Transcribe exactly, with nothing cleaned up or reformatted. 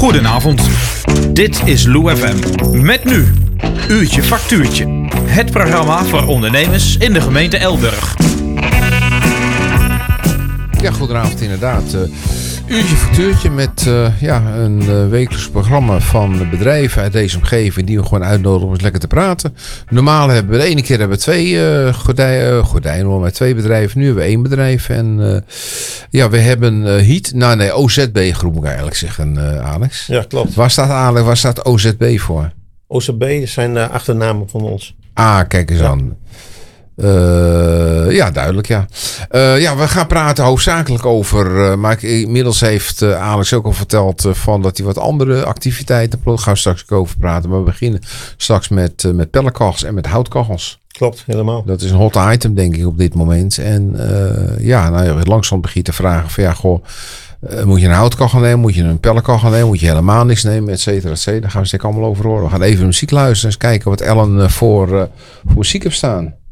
Goedenavond. Dit is Lou F M. Met nu Uurtje Factuurtje. Het programma voor ondernemers in de gemeente Elburg. Ja, goedenavond inderdaad. Uh, uurtje Factuurtje met uh, ja, een uh, wekelijks programma van bedrijven uit deze omgeving die we gewoon uitnodigen om eens lekker te praten. Normaal hebben we de ene keer hebben we twee uh, gordijnen, uh, gordijnen met twee bedrijven. Nu hebben we één bedrijf. En uh, ja, we hebben uh, Heat, nou nee, O Z B groep moet ik eigenlijk zeggen, uh, Alex. Ja, klopt. Waar staat Alex, waar staat O Z B voor? O Z B zijn de achternamen van ons. Ah, kijk eens ja. aan. Uh, ja, duidelijk, ja. Uh, ja, we gaan praten hoofdzakelijk over... Uh, maar inmiddels heeft uh, Alex ook al verteld uh, van dat hij wat andere activiteiten... Daar gaan we straks ook over praten. Maar we beginnen straks met, uh, met pellenkachels en met houtkachels. Klopt, helemaal. Dat is een hot item, denk ik, op dit moment. En uh, ja, nou, langzaam begint te vragen van ja, goh... Uh, moet je een houtkachel nemen? Moet je een pellenkachel nemen? Moet je helemaal niks nemen? Et cetera, et cetera. Daar gaan we het allemaal over horen. We gaan even muziek luisteren en eens kijken wat Ellen uh, voor, uh, voor muziek heeft staan.